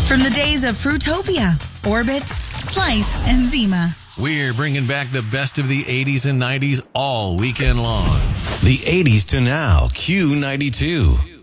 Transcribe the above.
From the days of Fruitopia, Orbitz, Slice, and Zima. We're bringing back the best of the 80s and 90s all weekend long. The 80s to now, Q92.